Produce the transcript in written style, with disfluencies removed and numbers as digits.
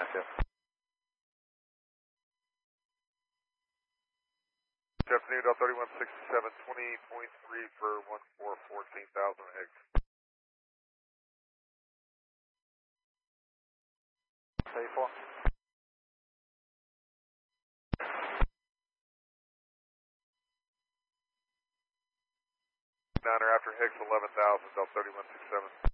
Jeff. Jeff New, Del 3167, 20.3 for 14,000 Higgs. Say 4. Niner after Higgs, 11,000, Del 3167.